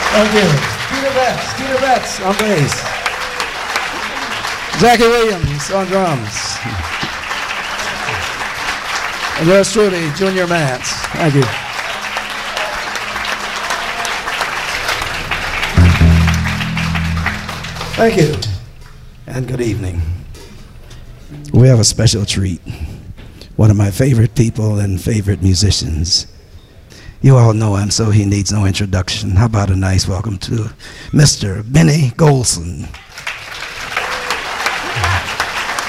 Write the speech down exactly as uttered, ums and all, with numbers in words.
Thank you. Peter Betts, Peter Betts on bass. Jackie Williams on drums. And yours truly, Junior Mance. Thank you. Thank you, and good evening. We have a special treat. One of my favorite people and favorite musicians. You all know him, so he needs no introduction. How about a nice welcome to Mister Benny Golson.